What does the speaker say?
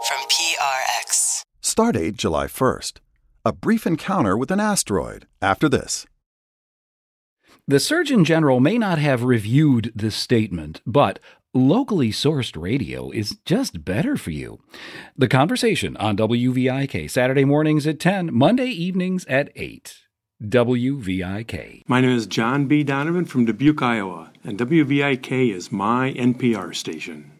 from PRX. Stardate July 1st. A brief encounter with an asteroid after this. The Surgeon General may not have reviewed this statement, but locally sourced radio is just better for you. The Conversation on WVIK, Saturday mornings at 10, Monday evenings at 8. WVIK. My name is John B. Donovan from Dubuque, Iowa, and WVIK is my NPR station.